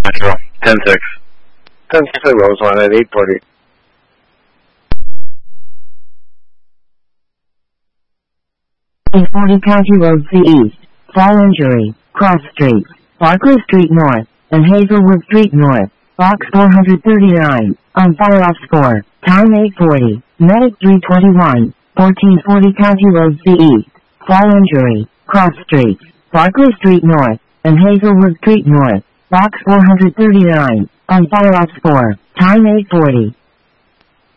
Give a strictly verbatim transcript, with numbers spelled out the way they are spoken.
Metro, ten six. ten six at Roseline at eight forty. eight forty County Road C East, Fall Injury, Cross Street, Barclay Street North, and Hazelwood Street North, Box four thirty-nine, on fire-off score, time eight forty, medic three twenty-one, fourteen forty County Road C East, Fall Injury, Cross Street, Barclay Street North, and Hazelwood Street North, Box four thirty-nine, on fire-off score, time eight forty.